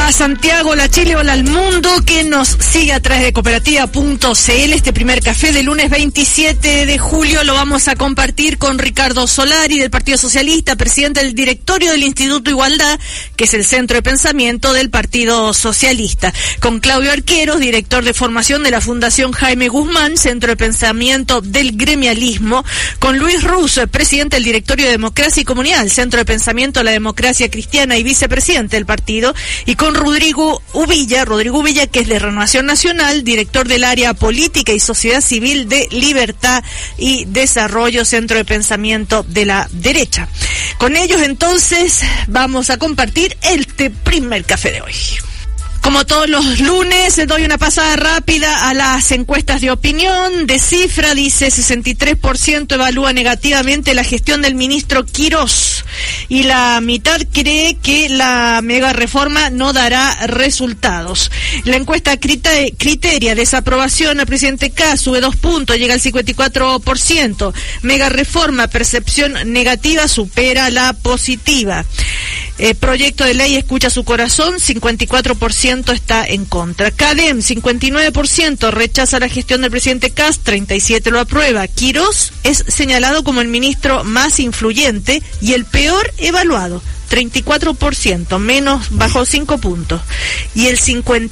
Hola Santiago, hola Chile, hola al mundo que nos sigue a través de cooperativa.cl. Este primer café del lunes 27 de julio lo vamos a compartir con Ricardo Solari del Partido Socialista, presidente del directorio del Instituto Igualdad, que es el centro de pensamiento del Partido Socialista, con Claudio Arqueros, director de formación de la Fundación Jaime Guzmán, centro de pensamiento del gremialismo, con Luis Ruz, presidente del directorio de Democracia y Comunidad, el centro de pensamiento de la democracia cristiana y vicepresidente del partido, y con Rodrigo Uvilla, que es de Renovación Nacional, director del área política y sociedad civil de Libertad y Desarrollo, centro de pensamiento de la derecha. Con ellos entonces vamos a compartir este primer café de hoy. Como todos los lunes, doy una pasada rápida a las encuestas de opinión. De Cifra dice 63% evalúa negativamente la gestión del ministro Quirós y la mitad cree que la mega reforma no dará resultados. La encuesta Criteria, desaprobación al presidente Kast, sube 2 puntos, llega al 54%. Mega reforma, percepción negativa, supera la positiva. Proyecto de ley escucha su corazón, 54% está en contra. CADEM, 59% rechaza la gestión del presidente Kast, 37% lo aprueba. Quirós es señalado como el ministro más influyente y el peor evaluado, 34%, menos, bajó 5 puntos. Y el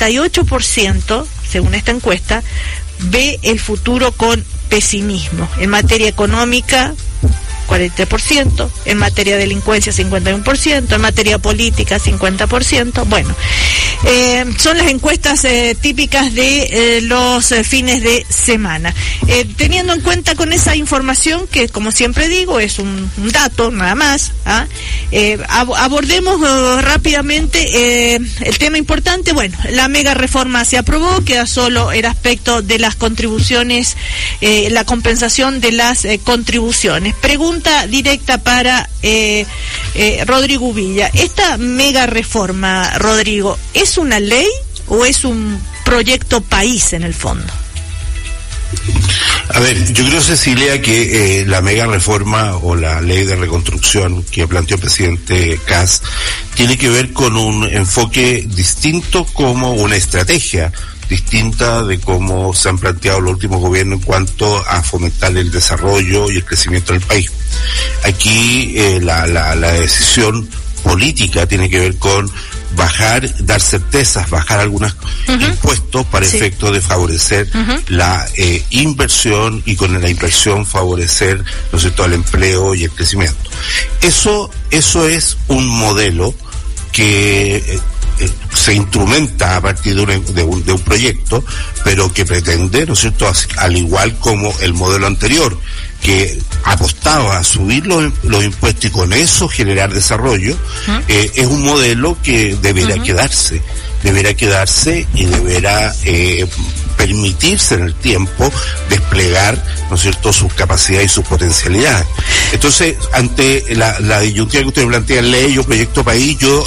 58%, según esta encuesta, ve el futuro con pesimismo. En materia económica, 43%, en materia de delincuencia 51%, en materia política 50%. Bueno, son las encuestas típicas de los fines de semana. Teniendo en cuenta con esa información, que como siempre digo, es un dato nada más, abordemos rápidamente el tema importante. Bueno, la mega reforma se aprobó, queda solo el aspecto de las contribuciones, la compensación de las contribuciones. Pregunta directa para Rodrigo Uvilla. ¿Esta mega reforma, Rodrigo, es una ley o es un proyecto país en el fondo? A ver, yo creo, Cecilia, que la mega reforma o la ley de reconstrucción que planteó el presidente Kast tiene que ver con un enfoque distinto, como una estrategia distinta de cómo se han planteado los últimos gobiernos en cuanto a fomentar el desarrollo y el crecimiento del país. Aquí la decisión política tiene que ver con dar certezas, bajar algunos impuestos para efecto de favorecer la inversión, y con la inversión favorecer, ¿no es cierto?, el empleo y el crecimiento. Eso es un modelo que se instrumenta a partir de un proyecto, pero que pretende, ¿no es cierto?, al igual como el modelo anterior, que apostaba a subir los impuestos y con eso generar desarrollo, es un modelo que deberá quedarse y deberá permitirse en el tiempo desplegar, ¿no es cierto?, sus capacidades y sus potencialidades. Entonces, ante la disyuntiva que usted plantea, ley o proyecto país, yo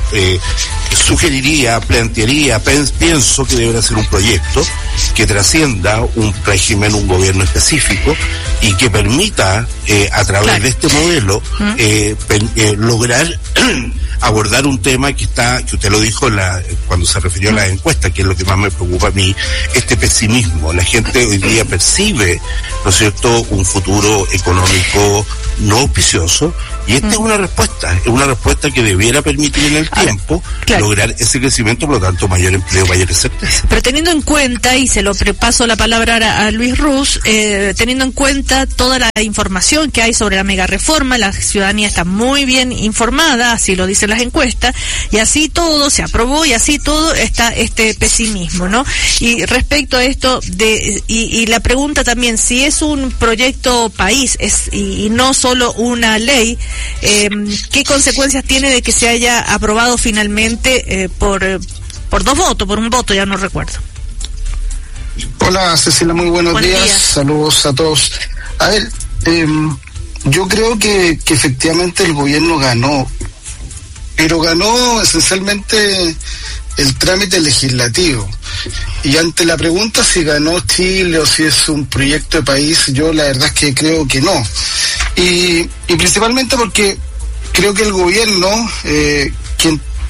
pienso que deberá ser un proyecto que trascienda un régimen, un gobierno específico, y que permita, a través de este modelo, lograr abordar un tema que usted lo dijo cuando se refirió a las encuestas, que es lo que más me preocupa a mí, este pesimismo. La gente hoy día percibe, ¿no es cierto?, un futuro económico no auspicioso, y esta es una respuesta que debiera permitir en el tiempo lograr ese crecimiento, por lo tanto mayor empleo, mayores certezas. Pero teniendo en cuenta, y se lo paso la palabra ahora a Luis Ruz, teniendo en cuenta toda la información que hay sobre la mega reforma, la ciudadanía está muy bien informada, así lo dicen las encuestas, y así todo se aprobó, y así todo está este pesimismo, ¿no? Y respecto a esto y la pregunta también, si es un proyecto país y no solo una ley, ¿qué consecuencias tiene de que se haya aprobado finalmente por 2 votos, por un voto, ya no recuerdo? Hola Cecilia, muy buenos días, saludos a todos. A ver, yo creo que efectivamente el gobierno ganó, pero ganó esencialmente el trámite legislativo. Y ante la pregunta si ganó Chile o si es un proyecto de país, yo la verdad es que creo que no. Y principalmente porque creo que el gobierno, quien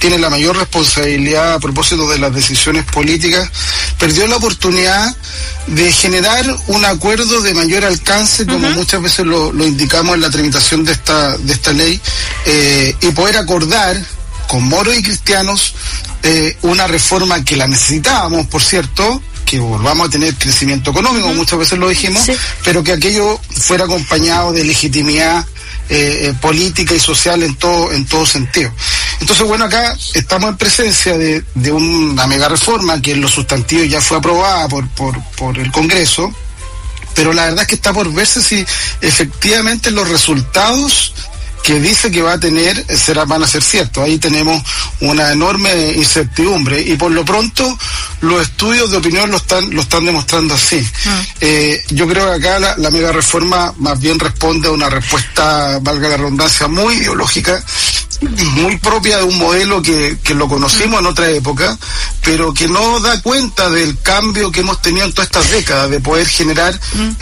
tiene la mayor responsabilidad a propósito de las decisiones políticas, perdió la oportunidad de generar un acuerdo de mayor alcance, como muchas veces lo indicamos en la tramitación de esta ley, y poder acordar con moros y cristianos una reforma que la necesitábamos, por cierto, que volvamos a tener crecimiento económico, muchas veces lo dijimos, pero que aquello fuera acompañado de legitimidad política y social en todo sentido. Entonces, bueno, acá estamos en presencia de una mega reforma que en los sustantivos ya fue aprobada por el Congreso, pero la verdad es que está por verse si efectivamente los resultados que dice que va a tener van a ser ciertos. Ahí tenemos una enorme incertidumbre y por lo pronto los estudios de opinión lo están demostrando así. Yo creo que acá la mega reforma más bien responde a una respuesta, valga la redundancia, muy ideológica, muy propia de un modelo que lo conocimos en otra época, pero que no da cuenta del cambio que hemos tenido en todas estas décadas, de poder generar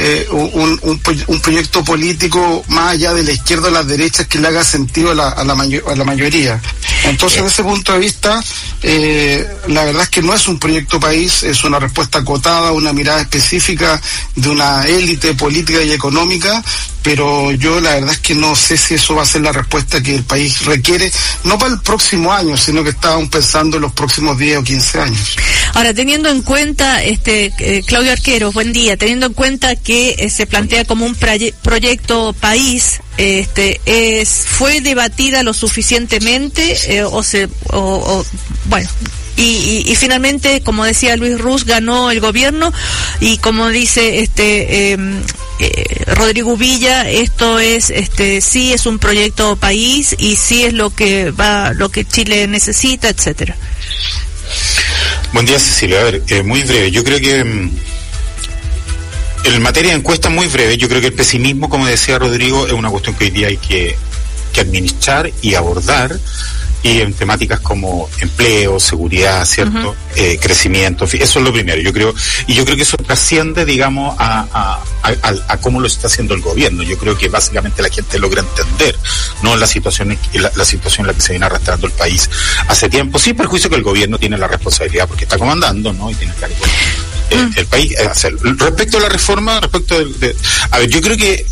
un proyecto político más allá de la izquierda o las derechas que le haga sentido a la mayoría. Entonces, desde ese punto de vista, la verdad es que no es un proyecto país, es una respuesta acotada, una mirada específica de una élite política y económica, pero yo la verdad es que no sé si eso va a ser la respuesta que el país requiere, no para el próximo año, sino que estábamos pensando en los próximos 10 o 15 años. Ahora, teniendo en cuenta, Claudio Arqueros, buen día, teniendo en cuenta que se plantea como un proyecto país, ¿fue debatida lo suficientemente bueno? Y finalmente, como decía Luis Ruz, ganó el gobierno y como dice Rodrigo Villa, esto es sí es un proyecto país y sí es lo que Chile necesita, etcétera. Buen día, Cecilia. A ver, muy breve. Yo creo que en materia de encuesta, muy breve, yo creo que el pesimismo, como decía Rodrigo, es una cuestión que hoy día hay que administrar y abordar, y en temáticas como empleo, seguridad, ¿cierto? Crecimiento, eso es lo primero, yo creo que eso trasciende, digamos, a cómo lo está haciendo el gobierno. Yo creo que básicamente la gente logra entender, ¿no?, la situación en la que se viene arrastrando el país hace tiempo, sin perjuicio que el gobierno tiene la responsabilidad porque está comandando, ¿no?, y tiene que el país hacerlo. Respecto a la reforma, a ver, yo creo que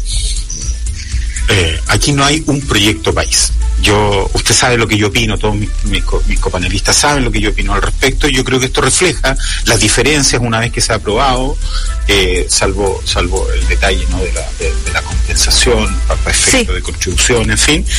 aquí no hay un proyecto país. Usted sabe lo que yo opino, todos mis copanelistas saben lo que yo opino al respecto, y yo creo que esto refleja las diferencias una vez que se ha aprobado, salvo el detalle, ¿no?, de la compensación para efecto de contribución, en fin.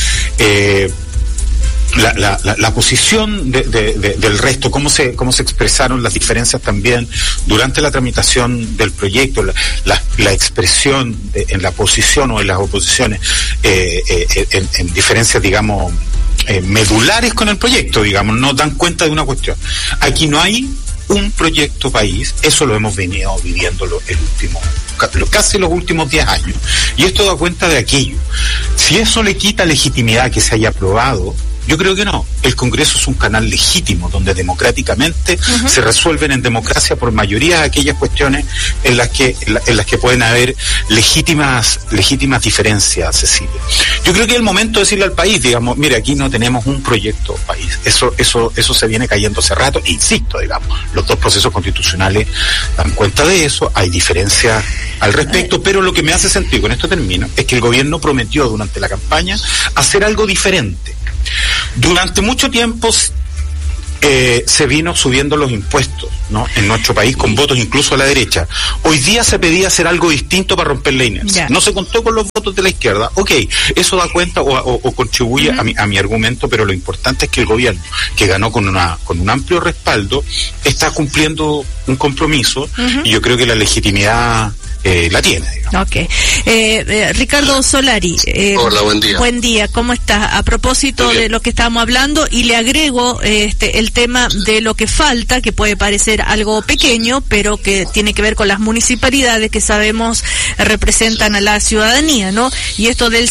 La posición del resto, cómo se expresaron las diferencias también durante la tramitación del proyecto, la expresión en la posición o en las oposiciones, en diferencias, digamos, medulares con el proyecto, digamos, no dan cuenta de una cuestión. Aquí no hay un proyecto país, eso lo hemos venido viviendo casi los últimos 10 años, y esto da cuenta de aquello. Si eso le quita legitimidad que se haya aprobado, yo creo que no. El Congreso es un canal legítimo donde democráticamente se resuelven en democracia por mayoría aquellas cuestiones en las que pueden haber legítimas diferencias, Cecilia. Yo creo que es el momento de decirle al país, digamos, mire, aquí no tenemos un proyecto país. Eso se viene cayendo hace rato, e insisto, digamos, los dos procesos constitucionales dan cuenta de eso, hay diferencias al respecto, pero lo que me hace sentido, con esto termino, es que el gobierno prometió durante la campaña hacer algo diferente. Durante mucho tiempo se vino subiendo los impuestos, ¿no?, en nuestro país, con votos incluso a la derecha. Hoy día se pedía hacer algo distinto para romper la inercia. No se contó con los votos de la izquierda. Ok, eso da cuenta o contribuye a mi argumento, pero lo importante es que el gobierno, que ganó con un amplio respaldo, está cumpliendo un compromiso, y yo creo que la legitimidad la tiene, digamos. Okay. Ricardo Solari. Hola, buen día. Buen día, ¿cómo estás? A propósito de lo que estábamos hablando, y le agrego el tema de lo que falta, que puede parecer algo pequeño, pero que tiene que ver con las municipalidades que sabemos representan a la ciudadanía, ¿no? Y esto del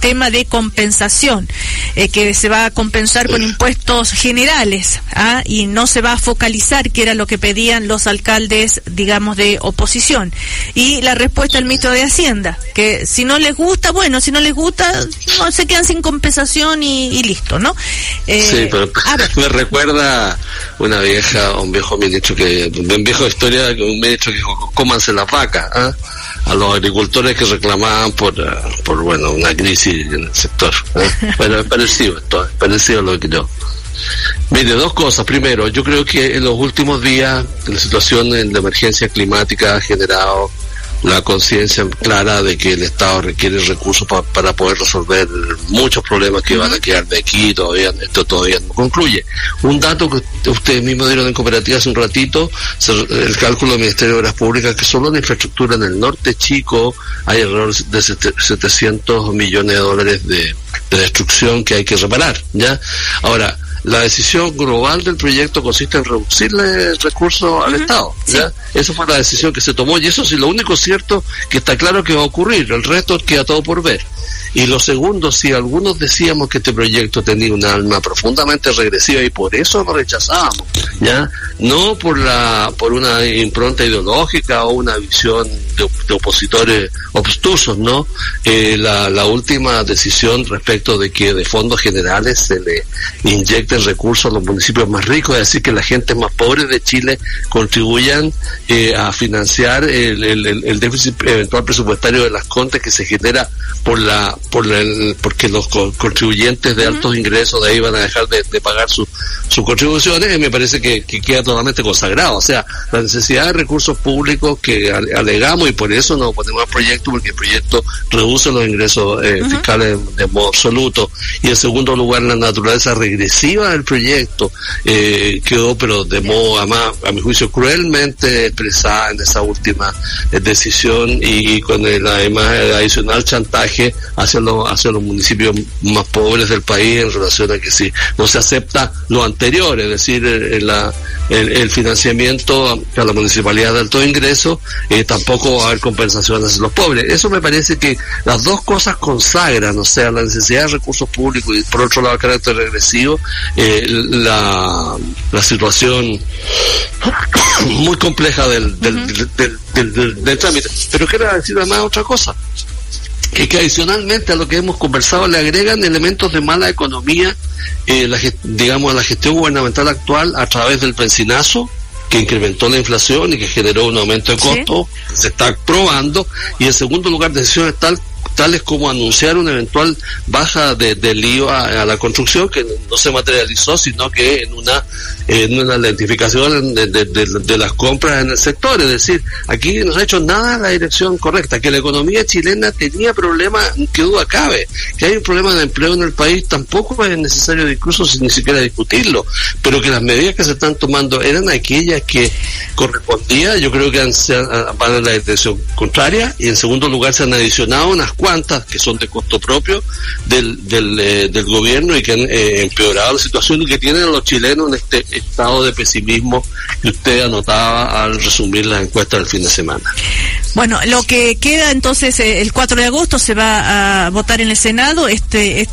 sistema de compensación, que se va a compensar con impuestos generales, y no se va a focalizar, que era lo que pedían los alcaldes, digamos, de oposición. Y la respuesta del ministro de Hacienda, que si no les gusta, bueno, si no les gusta, no se quedan sin compensación y listo, ¿no? Sí, pero me recuerda un viejo ministro un viejo historia, un ministro que dijo, cómanse las vacas, a los agricultores que reclamaban por una crisis en el sector, pero es parecido a lo que yo. Mire, dos cosas. Primero, yo creo que en los últimos días la situación de emergencia climática ha generado la conciencia clara de que el Estado requiere recursos para poder resolver muchos problemas que van a quedar de aquí. Esto todavía no concluye. Un dato que ustedes mismos dieron en Cooperativa hace un ratito, el cálculo del Ministerio de Obras Públicas, que solo en infraestructura en el norte chico hay alrededor de 700 millones de dólares de destrucción que hay que reparar, ¿ya? Ahora, la decisión global del proyecto consiste en reducirle recursos al Estado, ¿ya? Sí. Esa fue la decisión que se tomó, y eso sí, lo único cierto que está claro que va a ocurrir, el resto queda todo por ver. Y lo segundo, si algunos decíamos que este proyecto tenía un alma profundamente regresiva y por eso lo rechazábamos, ¿ya? No por una impronta ideológica o una visión de opositores obtusos, ¿no? La última decisión respecto de que de fondos generales se le inyecten recursos a los municipios más ricos, es decir, que la gente más pobre de Chile contribuyan a financiar el déficit eventual presupuestario de las Contes que se genera porque los contribuyentes de altos ingresos de ahí van a dejar de pagar sus contribuciones, me parece que queda totalmente consagrado. O sea, la necesidad de recursos públicos que alegamos, y por eso nos oponemos al proyecto, porque el proyecto reduce los ingresos fiscales de modo absoluto. Y en segundo lugar, la naturaleza regresiva del proyecto quedó, pero de modo, a mi juicio, cruelmente expresada en esa última decisión, y con el además adicional chantaje hacia los municipios más pobres del país en relación a que si no se acepta lo anterior, es decir, el financiamiento a la municipalidad de alto ingreso, tampoco va a haber compensaciones a los pobres. Eso me parece que las dos cosas consagran, o sea, la necesidad de recursos públicos y por otro lado el carácter regresivo, la situación muy compleja del trámite. Pero quiero decir además otra cosa, que adicionalmente a lo que hemos conversado le agregan elementos de mala economía, digamos, a la gestión gubernamental actual a través del bencinazo, que incrementó la inflación y que generó un aumento de costos, que se está probando, y en segundo lugar decisiones tales como anunciar una eventual baja del IVA a la construcción, que no se materializó, sino que en una lentificación de las compras en el sector. Es decir, aquí no se ha hecho nada en la dirección correcta. Que la economía chilena tenía problemas, que duda cabe. Que hay un problema de empleo en el país, tampoco es necesario incluso ni siquiera discutirlo, pero que las medidas que se están tomando eran aquellas que correspondía, yo creo que van en la dirección contraria, y en segundo lugar se han adicionado unas cuantas que son de costo propio del gobierno y que han empeorado la situación y que tienen a los chilenos en este estado de pesimismo que usted anotaba al resumir las encuestas del fin de semana. Bueno, lo que queda entonces, el 4 de agosto se va a votar en el Senado este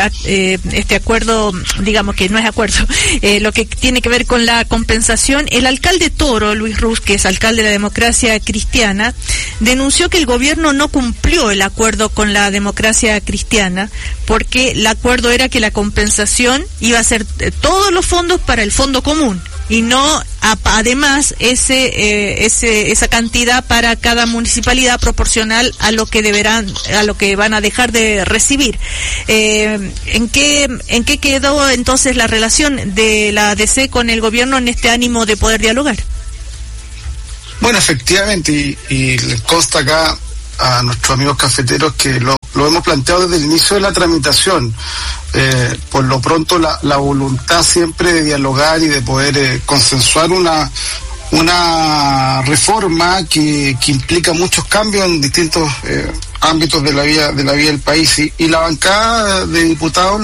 acuerdo, digamos que no es acuerdo, lo que tiene que ver con la compensación. El alcalde Toro, Luis Ruz, que es alcalde de la Democracia Cristiana, denunció que el gobierno no cumplió el acuerdo con la Democracia Cristiana, porque el acuerdo era que la compensación iba a ser todos los fondos para el fondo común y no además esa cantidad para cada municipalidad proporcional a lo que van a dejar de recibir. ¿En qué quedó entonces la relación de la ADC con el gobierno en este ánimo de poder dialogar? Bueno, efectivamente, y les consta acá a nuestros amigos cafeteros que lo hemos planteado desde el inicio de la tramitación. Por lo pronto la voluntad siempre de dialogar y de poder consensuar una reforma que implica muchos cambios en distintos ámbitos de la vida del país, y la bancada de diputados